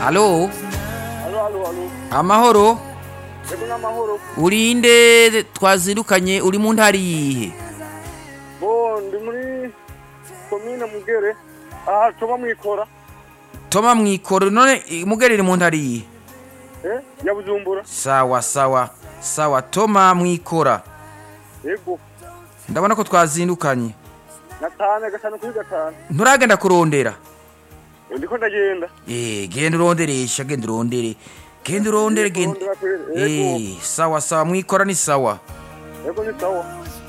Halo, Alo. amahoro. Yego n'amahoro. Urinde twazindukanye uri mu ntari yihe? Bo ndi muri komine Mugere. Aha Toma Mwikora. Toma Mwikoro none Mugere iri mu ntari yihe? Ya Bujumbura. Sawa Toma Mwikora. Yego. Ndabona ko twazindukanye. Gatanu gatanu kuri gatanu. Nturagenda kurondera? Ndiko ndagenda. Genda uronderesha, genda urondere. Genda urondere, genda. Yego. Sawa Mwikora ni sawa. Yego ni sawa.